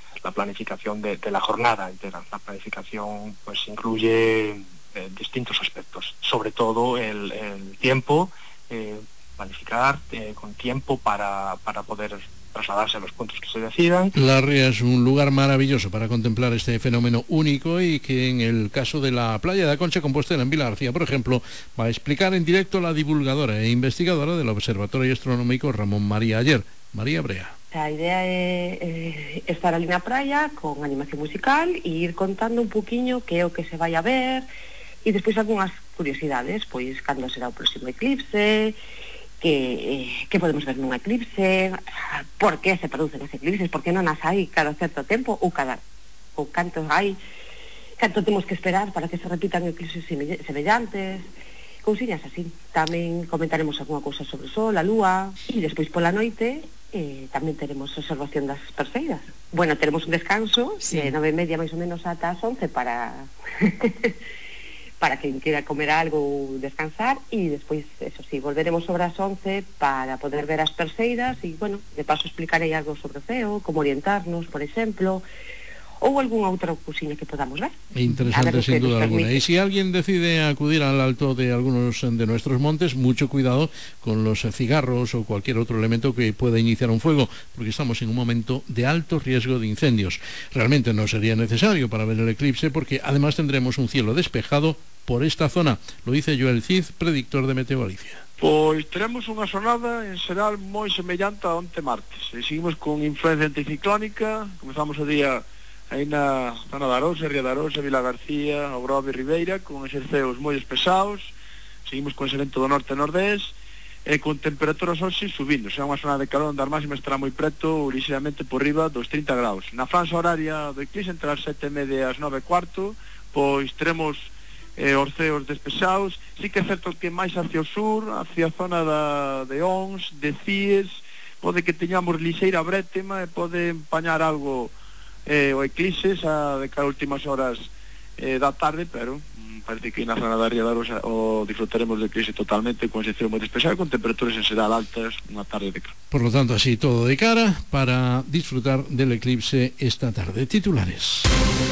de la jornada entera. La planificación pues incluye distintos aspectos, sobre todo el tiempo, planificar con tiempo para poder trasladarse a los puntos que se decidan. La ría es un lugar maravilloso para contemplar este fenómeno único, y que en el caso de la playa de A Concha Compostela en Vila García, por ejemplo, va a explicar en directo la divulgadora e investigadora del Observatorio Astronómico Ramón María Aller, María Brea. A idea é estar ali na praia con animación musical e ir contando un poquinho que é o que se vai a ver, e despois algunhas curiosidades, pois cando será o próximo eclipse, que podemos ver nun eclipse, por que se producen os eclipses, por que non as hai cada certo tempo, ou cantos hai, canto temos que esperar para que se repitan eclipses semellantes, cousiñas así. Tamén comentaremos algunha cousa sobre o sol, a lúa, e despois pola noite tamén teremos observación das perseidas. Bueno, teremos un descanso de 9:30 máis ou menos ata as 11 para quen quera comer algo ou descansar, e despois, eso sí, volveremos sobre as 11 para poder ver as perseidas e, bueno, de paso explicarei algo sobre o ceo, como orientarnos, por exemplo, ou algunha outra cousiña que podamos ver. Interesante, sin duda alguna. Y si alguien decide acudir al alto de algunos de nuestros montes, mucho cuidado con los cigarros o cualquier otro elemento que pueda iniciar un fuego, porque estamos en un momento de alto riesgo de incendios. Realmente no sería necesario para ver el eclipse, porque además tendremos un cielo despejado por esta zona. Lo dice Joel Cid, predictor de Meteo Galicia. Pois teremos unha xornada en xeral moi semellante a onte martes. Seguimos con influencia anticiclónica, comezamos o día aí na zona da Arousa, Ría da Arousa, Vila García, Ogrove e Ribeira, con exerceos moi despesados. Seguimos con ese vento do norte e nordés, e con temperaturas hoxe subindo. Será unha zona de calor onde a máxima estará moi preto, lixeiramente por riba dos 30 graus. Na franja horaria do eclipse, entre as 7:30 e as 9:15, pois teremos orceos despesados. Sí que é certo que máis hacia o sur, hacia a zona de Ons, de Cies, pode que teñamos lixeira brétema e pode empañar algo o eclipse de cada últimas horas da tarde, pero parece que na zona da Ría da Arousa disfrutaremos do eclipse totalmente, con excepción moi despexada, con temperaturas en xeral altas, unha tarde de calor. Por lo tanto, así todo de cara para disfrutar del eclipse esta tarde. Titulares.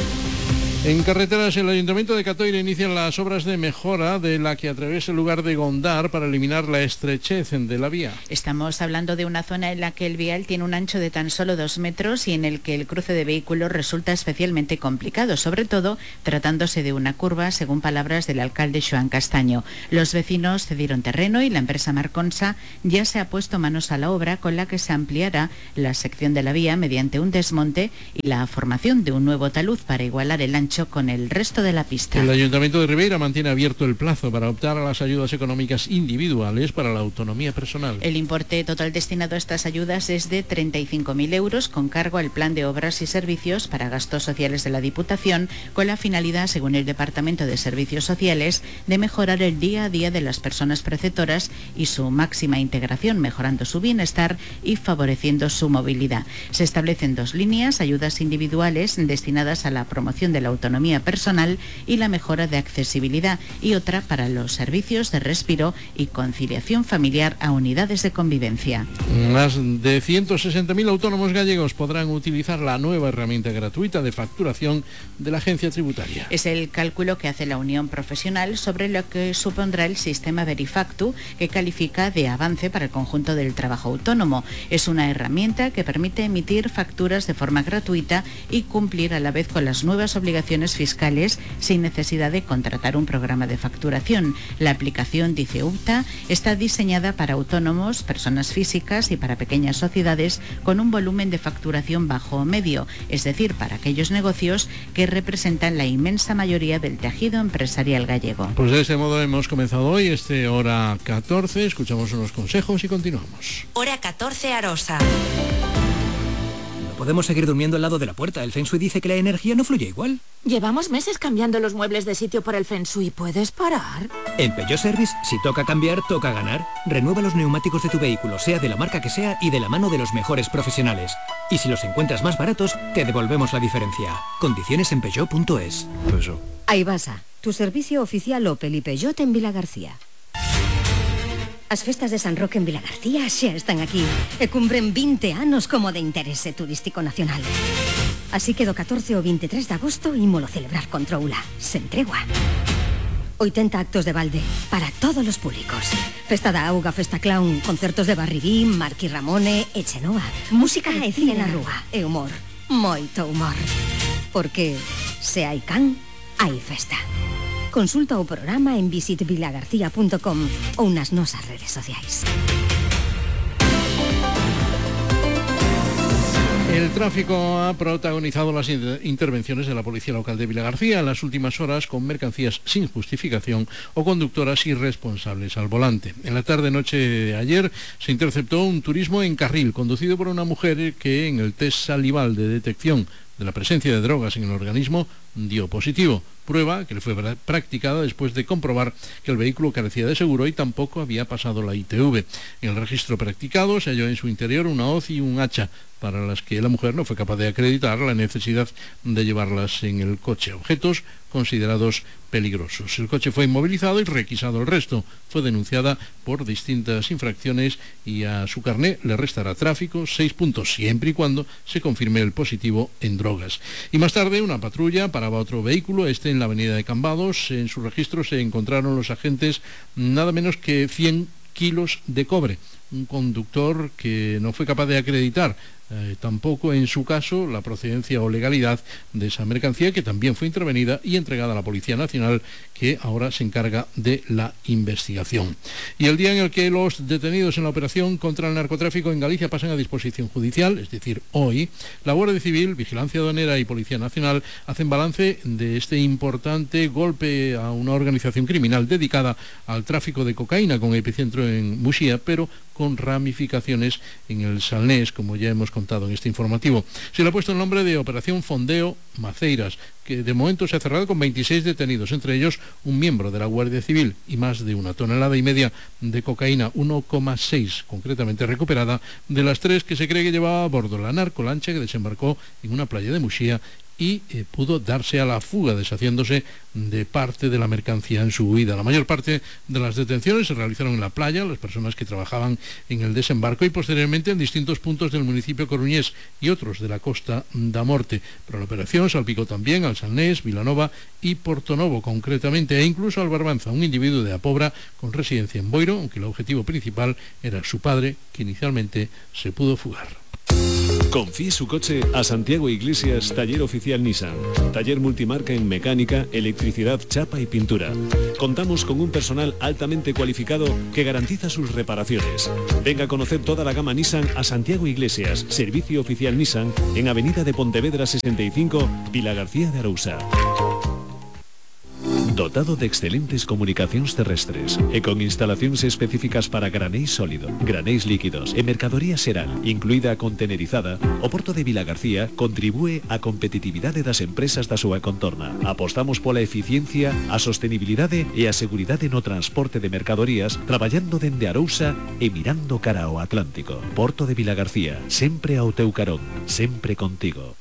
En carreteras, el Ayuntamiento de Catoira inicia las obras de mejora de la que atraviesa el lugar de Gondar para eliminar la estrechez de la vía. Estamos hablando de una zona en la que el vial tiene un ancho de tan solo 2 metros y en el que el cruce de vehículos resulta especialmente complicado, sobre todo tratándose de una curva, según palabras del alcalde Xoán Castaño. Los vecinos cedieron terreno y la empresa Marconsa ya se ha puesto manos a la obra, con la que se ampliará la sección de la vía mediante un desmonte y la formación de un nuevo talud para igualar el ancho con el resto de la pista. El Ayuntamiento de Ribeira mantiene abierto el plazo para optar a las ayudas económicas individuales para la autonomía personal. El importe total destinado a estas ayudas es de 35.000 euros, con cargo al plan de obras y servicios para gastos sociales de la Diputación, con la finalidad, según el Departamento de Servicios Sociales, de mejorar el día a día de las personas preceptoras y su máxima integración, mejorando su bienestar y favoreciendo su movilidad. Se establecen 2 líneas: ayudas individuales destinadas a la promoción de la autonomía personal y la mejora de accesibilidad, y otra para los servicios de respiro y conciliación familiar a unidades de convivencia. Más de 160.000 autónomos gallegos podrán utilizar la nueva herramienta gratuita de facturación de la agencia tributaria. Es el cálculo que hace la Unión Profesional sobre lo que supondrá el sistema Verifactu, que califica de avance para el conjunto del trabajo autónomo. Es una herramienta que permite emitir facturas de forma gratuita y cumplir a la vez con las nuevas obligaciones fiscales sin necesidad de contratar un programa de facturación. La aplicación, dice UPTA, está diseñada para autónomos, personas físicas y para pequeñas sociedades con un volumen de facturación bajo o medio, es decir, para aquellos negocios que representan la inmensa mayoría del tejido empresarial gallego. Pues de este modo hemos comenzado hoy Hora 14, escuchamos unos consejos y continuamos. Hora 14 Arosa. Podemos seguir durmiendo al lado de la puerta. El Feng Shui dice que la energía no fluye igual. Llevamos meses cambiando los muebles de sitio por el Feng Shui. ¿Puedes parar? En Peugeot Service, si toca cambiar, toca ganar. Renueva los neumáticos de tu vehículo, sea de la marca que sea, y de la mano de los mejores profesionales. Y si los encuentras más baratos, te devolvemos la diferencia. Condiciones en Peugeot.es. Aibasa, tu servicio oficial Opel y Peugeot en Vilagarcía. As festas de San Roque en Vilagarcía xa están aquí e cumpren 20 anos como de interese turístico nacional. Así que do 14 ao 23 de agosto ímolo celebrar con troula, sen tregua. 80 actos de balde para todos os públicos. Festa da auga, festa clown, concertos de Barribín, Marqui Ramone e Chenoa. Música e cine na rúa e humor, moito humor. Porque se hai can, hai festa. Consulta o programa en visitvilagarcía.com ou nas nosas redes sociais. El tráfico ha protagonizado las intervenciones de la Policía Local de Vilagarcía en las últimas horas con mercancías sin justificación o conductoras irresponsables al volante. En la tarde-noche de ayer se interceptó un turismo en carril conducido por una mujer que en el test salival de detección de la presencia de drogas en el organismo dio positivo, prueba que le fue practicada después de comprobar que el vehículo carecía de seguro y tampoco había pasado la ITV. En el registro practicado se halló en su interior una hoz y un hacha, para las que la mujer no fue capaz de acreditar la necesidad de llevarlas en el coche, objetos considerados peligrosos. El coche fue inmovilizado y requisado el resto. Fue denunciada por distintas infracciones y a su carné le restará tráfico 6 puntos, siempre y cuando se confirme el positivo en drogas. Y más tarde una patrulla paraba otro vehículo, en la avenida de Cambados. En su registro se encontraron los agentes nada menos que 100 kilos de cobre. Un conductor que no fue capaz de acreditar tampoco en su caso la procedencia o legalidad de esa mercancía, que también fue intervenida y entregada a la Policía Nacional, que ahora se encarga de la investigación. Y el día en el que los detenidos en la operación contra el narcotráfico en Galicia pasan a disposición judicial, es decir, hoy, la Guardia Civil, Vigilancia Aduanera y Policía Nacional hacen balance de este importante golpe a una organización criminal dedicada al tráfico de cocaína con epicentro en Muxía, pero con ramificaciones en el Salnés, como ya hemos contado en este informativo. Se le ha puesto el nombre de Operación Fondeo Maceiras, que de momento se ha cerrado con 26 detenidos, entre ellos un miembro de la Guardia Civil y más de 1,5 toneladas de cocaína, 1,6 concretamente recuperada, de las 3 que se cree que llevaba a bordo la narcolancha que desembarcó en una playa de Muxía y pudo darse a la fuga, deshaciéndose de parte de la mercancía en su huida. La mayor parte de las detenciones se realizaron en la playa, las personas que trabajaban en el desembarco, y posteriormente en distintos puntos del municipio coruñés y otros de la Costa da Morte. Pero la operación salpicó también al Salnés, Vilanova y Portonovo concretamente, e incluso al Barbanza, un individuo de Apobra con residencia en Boiro, aunque el objetivo principal era su padre, que inicialmente se pudo fugar. Confíe su coche a Santiago Iglesias, taller oficial Nissan. Taller multimarca en mecánica, electricidad, chapa y pintura. Contamos con un personal altamente cualificado que garantiza sus reparaciones. Venga a conocer toda la gama Nissan a Santiago Iglesias, servicio oficial Nissan, en Avenida de Pontevedra 65, Vilagarcía de Arousa. Dotado de excelentes comunicacións terrestres e con instalacións específicas para granéis sólido, granéis líquidos e mercadoría xeral, incluída a contenerizada, o Porto de Vilagarcía contribúe á competitividade das empresas da súa contorna. Apostamos pola eficiencia, a sostenibilidade e a seguridade no transporte de mercadorías, traballando dende Arousa e mirando cara ao Atlántico. Porto de Vilagarcía, sempre ao teu carón, sempre contigo.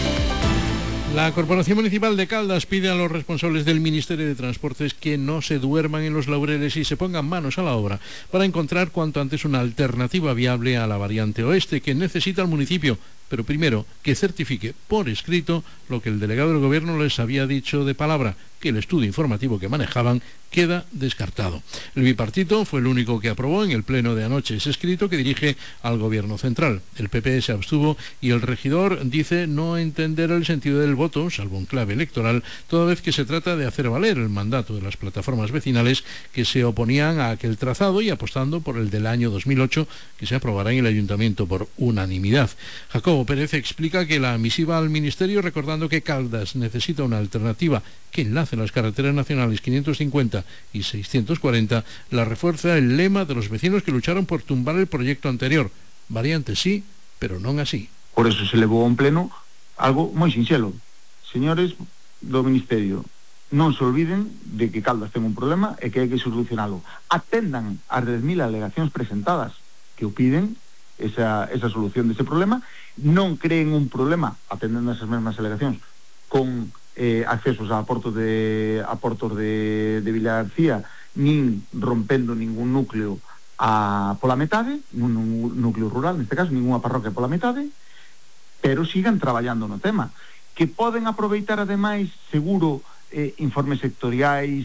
La Corporación Municipal de Caldas pide a los responsables del Ministerio de Transportes que no se duerman en los laureles y se pongan manos a la obra para encontrar cuanto antes una alternativa viable a la variante oeste que necesita el municipio, pero primero que certifique por escrito lo que el delegado del Gobierno les había dicho de palabra, que el estudio informativo que manejaban queda descartado. El bipartito fue el único que aprobó en el pleno de anoche ese escrito que dirige al Gobierno central. El PP se abstuvo y el regidor dice no entender el sentido del voto, salvo en clave electoral, toda vez que se trata de hacer valer el mandato de las plataformas vecinales que se oponían a aquel trazado y apostando por el del año 2008 que se aprobará en el Ayuntamiento por unanimidad. Jacobo Pérez explica que la misiva al Ministerio, recordando que Caldas necesita una alternativa que enlace las carreteras nacionales 550 y 640, la refuerza el lema de los vecinos que lucharon por tumbar el proyecto anterior. Variante sí, pero non así. Por eso se levou a un pleno algo moi sinxelo. Señores do Ministerio, non se olviden de que Caldas ten un problema e que hai que solucionalo. Atendan as 10.000 alegacións presentadas que o piden esa solución dese problema. Non creen un problema, atendendo esas mesmas alegacións, con accesos a portos de Vilagarcía, nin rompendo ningún núcleo pola metade, un núcleo rural, neste caso, ninguna parroquia pola metade, pero sigan traballando no tema. Que poden aproveitar, ademais, seguro, informes sectoriais,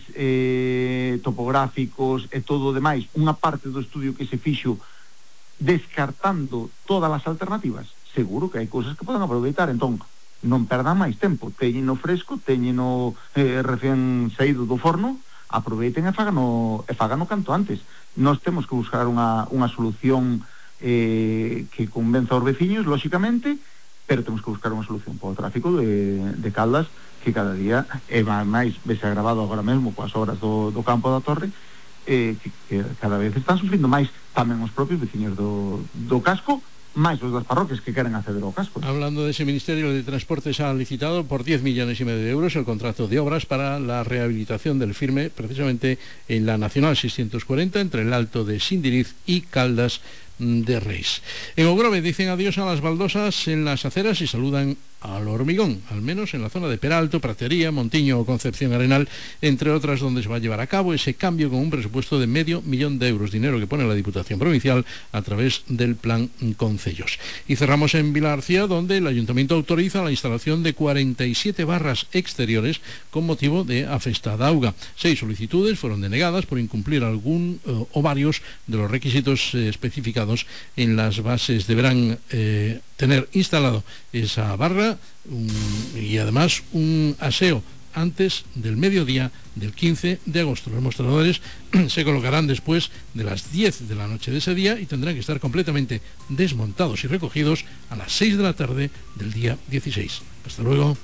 topográficos e todo o demais, unha parte do estudio que se fixo descartando todas as alternativas. Seguro que hai cousas que poden aproveitar, entón, non perdan máis tempo, teñeno fresco, teñeno recén saído do forno, aproveiten e fágano canto antes. Nós temos que buscar unha solución que convenza aos veciños, lóxicamente, pero temos que buscar unha solución para o tráfico de Caldas, que cada día é máis vese agravado agora mesmo coas obras do campo da Torre, que cada vez están sufrindo máis tamén os propios veciños do casco, máis os das parroquias que queren acceder ao casco. Hablando de ese Ministerio de Transporte, se ha licitado por 10,5 millones de euros el contrato de obras para la rehabilitación del firme, precisamente en la Nacional 640, entre el Alto de Sindiriz y Caldas de Reis. En Ogrove dicen adiós a las baldosas en las aceras y saludan al hormigón, al menos en la zona de Peralto, Pratería, Montiño o Concepción Arenal, entre otras, donde se va a llevar a cabo ese cambio con un presupuesto de $500,000 de euros, dinero que pone la Diputación Provincial a través del Plan Concellos. Y cerramos en Vilagarcía, donde el Ayuntamiento autoriza la instalación de 47 barras exteriores con motivo de a Festa da Auga. 6 solicitudes fueron denegadas por incumplir algún o varios de los requisitos especificados en las bases. Deberán tener instalado esa barra y además un aseo antes del mediodía del 15 de agosto. Los mostradores se colocarán después de las 10 de la noche de ese día y tendrán que estar completamente desmontados y recogidos a las 6 de la tarde del día 16. Hasta luego.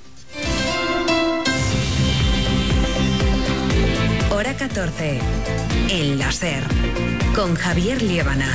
Hora 14. El láser. Con Javier Liébana.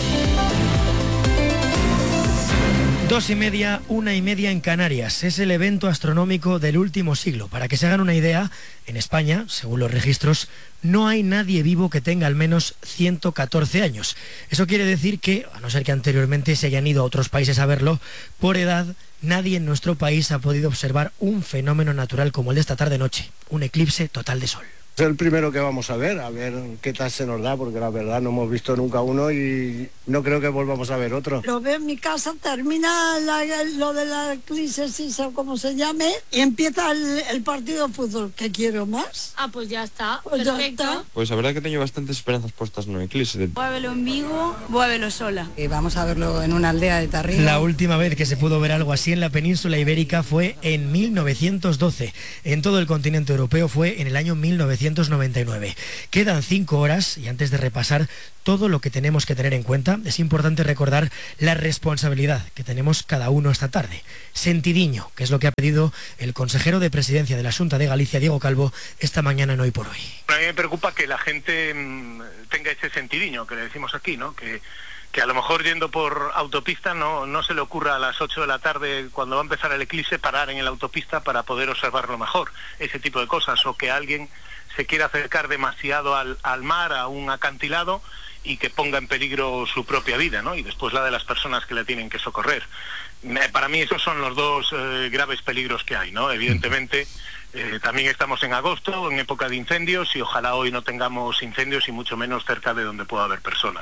2:30, 1:30 en Canarias. Es el evento astronómico del último siglo. Para que se hagan una idea, en España, según los registros, no hay nadie vivo que tenga al menos 114 años. Eso quiere decir que, a no ser que anteriormente se hayan ido a otros países a verlo, por edad, nadie en nuestro país ha podido observar un fenómeno natural como el de esta tarde-noche, un eclipse total de sol. Es el primero que vamos a ver qué tal se nos da, porque la verdad no hemos visto nunca uno y no creo que volvamos a ver otro. Lo veo en mi casa, termina lo de la eclipse, o como se llame, y empieza el partido de fútbol. ¿Qué quiero más? Pues ya está, pues perfecto. Ya está. Pues la verdad que tengo bastantes esperanzas puestas en el eclipse. Voy a verlo en Vigo, voy a verlo sola. Vamos a verlo en una aldea de Tarrino. La última vez que se pudo ver algo así en la península ibérica fue en 1912. En todo el continente europeo fue en el año 1999. Quedan 5 horas y antes de repasar todo lo que tenemos que tener en cuenta, es importante recordar la responsabilidad que tenemos cada uno esta tarde. Sentidiño, que es lo que ha pedido el consejero de Presidencia de la Xunta de Galicia, Diego Calvo, esta mañana en Hoy por Hoy. A mí me preocupa que la gente tenga ese sentidiño que le decimos aquí, ¿no? Que a lo mejor yendo por autopista no se le ocurra a las 8 de la tarde, cuando va a empezar el eclipse, parar en la autopista para poder observarlo mejor, ese tipo de cosas, o que alguien se quiera acercar demasiado al mar, a un acantilado, y que ponga en peligro su propia vida, ¿no? Y después la de las personas que la tienen que socorrer. Para mí esos son los dos graves peligros que hay, ¿no? Evidentemente también estamos en agosto, en época de incendios, y ojalá hoy no tengamos incendios y mucho menos cerca de donde pueda haber personas.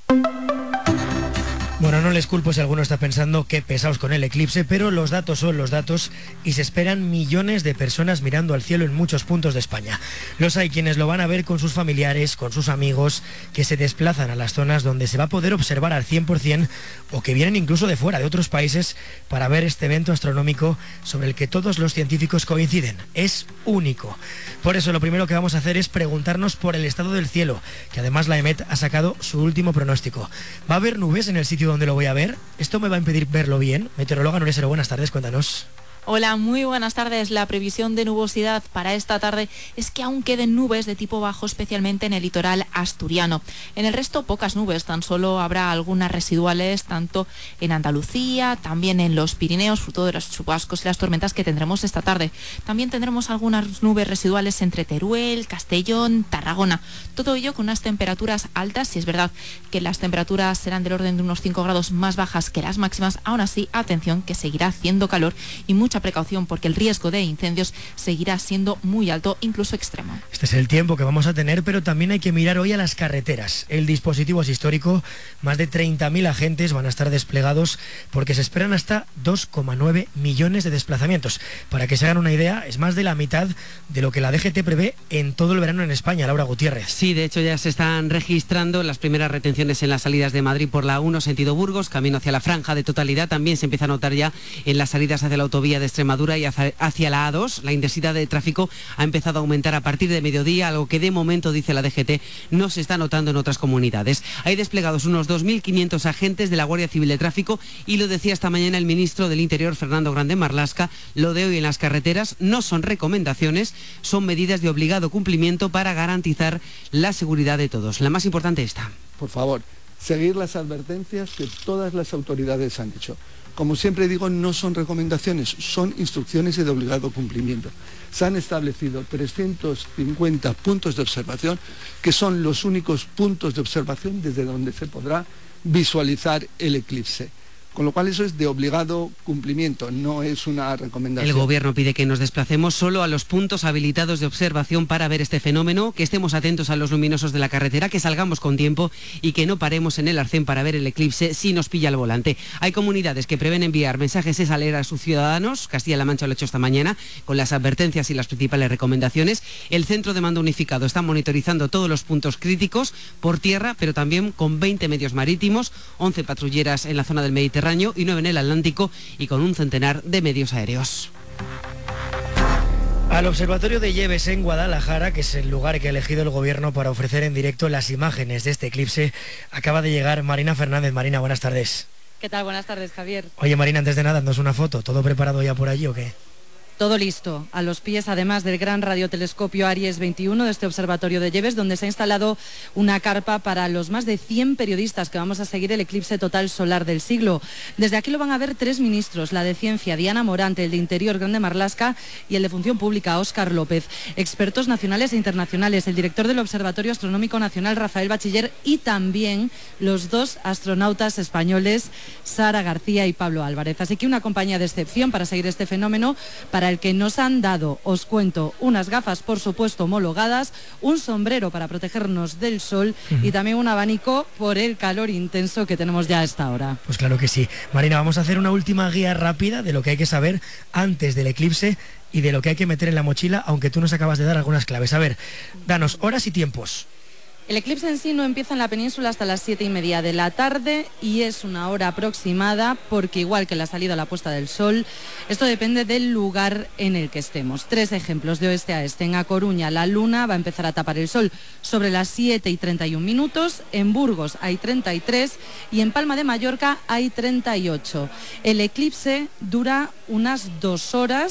Bueno, no les culpo si alguno está pensando qué pesados con el eclipse, pero los datos son los datos y se esperan millones de personas mirando al cielo en muchos puntos de España. Los hay quienes lo van a ver con sus familiares, con sus amigos, que se desplazan a las zonas donde se va a poder observar al 100% o que vienen incluso de fuera, de otros países, para ver este evento astronómico sobre el que todos los científicos coinciden. Es único. Por eso lo primero que vamos a hacer es preguntarnos por el estado del cielo, que además la EMET ha sacado su último pronóstico. ¿Va a haber nubes en el sitio donde lo voy a ver? ¿Esto me va a impedir verlo bien? Meteoróloga Nuria, buenas tardes, cuéntanos. Hola, muy buenas tardes. La previsión de nubosidad para esta tarde es que aún queden nubes de tipo bajo, especialmente en el litoral asturiano. En el resto, pocas nubes, tan solo habrá algunas residuales, tanto en Andalucía, también en los Pirineos, fruto de los chubascos y las tormentas que tendremos esta tarde. También tendremos algunas nubes residuales entre Teruel, Castellón, Tarragona. Todo ello con unas temperaturas altas, y es verdad que las temperaturas serán del orden de unos 5 grados más bajas que las máximas. Aún así, atención, que seguirá haciendo calor y mucha precaución, porque el riesgo de incendios seguirá siendo muy alto, incluso extremo. Este es el tiempo que vamos a tener, pero también hay que mirar hoy a las carreteras. El dispositivo es histórico, más de 30.000 agentes van a estar desplegados porque se esperan hasta 2,9 millones de desplazamientos. Para que se hagan una idea, es más de la mitad de lo que la DGT prevé en todo el verano en España. Laura Gutiérrez. Sí, de hecho ya se están registrando las primeras retenciones en las salidas de Madrid por la 1 sentido Burgos, camino hacia la franja de totalidad. También se empieza a notar ya en las salidas hacia la autovía de de Extremadura y hacia la A2. La intensidad de tráfico ha empezado a aumentar a partir de mediodía, algo que de momento, dice la DGT, no se está notando en otras comunidades. Hay desplegados unos 2.500 agentes de la Guardia Civil de Tráfico y lo decía esta mañana el ministro del Interior, Fernando Grande Marlaska. Lo de hoy en las carreteras no son recomendaciones, son medidas de obligado cumplimiento para garantizar la seguridad de todos. La más importante está. Por favor, seguir las advertencias que todas las autoridades han hecho. Como siempre digo, no son recomendaciones, son instrucciones de obligado cumplimiento. Se han establecido 350 puntos de observación, que son los únicos puntos de observación desde donde se podrá visualizar el eclipse. Con lo cual eso es de obligado cumplimiento, no es una recomendación. El Gobierno pide que nos desplacemos solo a los puntos habilitados de observación para ver este fenómeno, que estemos atentos a los luminosos de la carretera, que salgamos con tiempo y que no paremos en el arcén para ver el eclipse si nos pilla el volante. Hay comunidades que prevén enviar mensajes de alerta a sus ciudadanos. Castilla-La Mancha lo ha hecho esta mañana con las advertencias y las principales recomendaciones. El Centro de Mando Unificado está monitorizando todos los puntos críticos por tierra, pero también con 20 medios marítimos, 11 patrulleras en la zona del Mediterráneo y 9 en el Atlántico y con un centenar de medios aéreos. Al Observatorio de Lleves en Guadalajara, que es el lugar que ha elegido el Gobierno para ofrecer en directo las imágenes de este eclipse, acaba de llegar Marina Fernández. Marina, buenas tardes. ¿Qué tal? Buenas tardes, Javier. Oye, Marina, antes de nada, ¿no es una foto? ¿Todo preparado ya por allí o qué? Todo listo, a los pies además del gran radiotelescopio Aries 21 de este observatorio de Lleves, donde se ha instalado una carpa para los más de 100 periodistas que vamos a seguir el eclipse total solar del siglo. Desde aquí lo van a ver 3 ministros, la de Ciencia, Diana Morante, el de Interior, Grande Marlaska, y el de Función Pública, Óscar López. Expertos nacionales e internacionales, el director del Observatorio Astronómico Nacional, Rafael Bachiller, y también los 2 astronautas españoles, Sara García y Pablo Álvarez. Así que una compañía de excepción para seguir este fenómeno, para el que nos han dado, os cuento, unas gafas, por supuesto, homologadas, un sombrero para protegernos del sol y también un abanico por el calor intenso que tenemos ya a esta hora. Pues claro que sí. Marina, vamos a hacer una última guía rápida de lo que hay que saber antes del eclipse y de lo que hay que meter en la mochila, aunque tú nos acabas de dar algunas claves. A ver, danos horas y tiempos. El eclipse en sí no empieza en la península hasta las 7:30 de la tarde y es una hora aproximada porque igual que la salida o la puesta del sol, esto depende del lugar en el que estemos. 3 ejemplos de oeste a este. En A Coruña la luna va a empezar a tapar el sol sobre las 7:31, en Burgos hay 33 y en Palma de Mallorca hay 38. El eclipse dura unas 2 horas